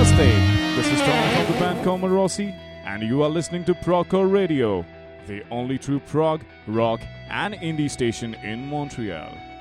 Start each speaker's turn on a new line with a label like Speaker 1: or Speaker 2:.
Speaker 1: Namaste. This is Tom from the band Commodorossi, and you are listening to Progcore Radio, the only true prog, rock, and indie station in Montreal.